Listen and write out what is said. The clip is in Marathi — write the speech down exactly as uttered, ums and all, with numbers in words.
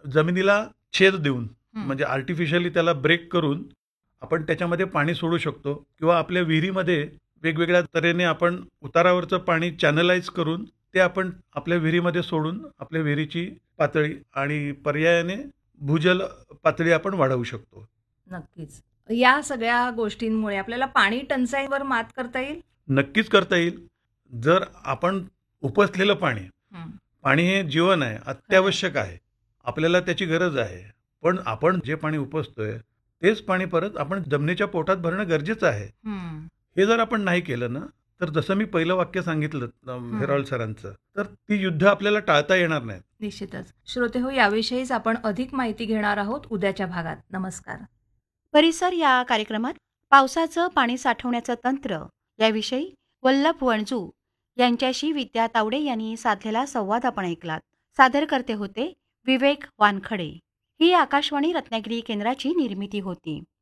जमिनीला छेद देऊन हं. म्हणजे आर्टिफिशियली त्याला ब्रेक करून आपण त्याच्यामध्ये पाणी सोडू शकतो किंवा आपल्या विहिरीमध्ये वेगवेगळ्या तऱ्हेने आपण उतारावरचं पाणी चॅनलाइज करून ते आपण आपल्या विहिरीमध्ये सोडून आपल्या विहिरीची पातळी आणि पर्यायाने भूजल पातळी आपण वाढवू शकतो. नक्कीच. या सगळ्या गोष्टींमुळे आपल्याला पाणी टंचाईवर मात करता येईल? नक्कीच करता येईल. जर आपण उपसलेलं पाणी, हं. पाणी हे जीवन आहे, अत्यावश्यक आहे. आपल्याला त्याची गरज आहे. पण आपण जे पाणी उपसतोय तेच पाणी परत आपण जमिनीच्या पोटात भरणं गरजेचं आहे. हं. हे जर आपण नाही केलं ना, तर जसं मी पहिलं वाक्य सांगितलं अ, हं. हेरॉल्ड सरांचं, तर ती युद्ध आपल्याला टाळता येणार नाहीत. निश्चितच. श्रोते हो, याविषयीच आपण अधिक माहिती घेणार आहोत उद्याच्या भागात. नमस्कार. परिसर या कार्यक्रमात पावसाचं पाणी साठवण्याचं तंत्र याविषयी वल्लभ वणजू यांच्याशी विद्या तावडे यांनी साधलेला संवाद आपण ऐकलात. सादरकर्ते होते विवेक वानखडे. ही आकाशवाणी रत्नागिरी केंद्राची निर्मिती होती.